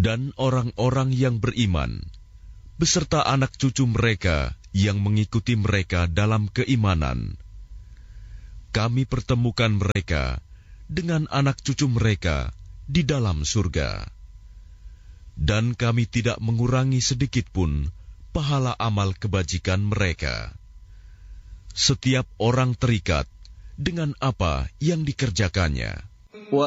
Dan orang-orang yang beriman, beserta anak cucu mereka yang mengikuti mereka dalam keimanan, kami pertemukan mereka dengan anak cucu mereka di dalam surga. Dan kami tidak mengurangi sedikitpun pahala amal kebajikan mereka. Setiap orang terikat dengan apa yang dikerjakannya.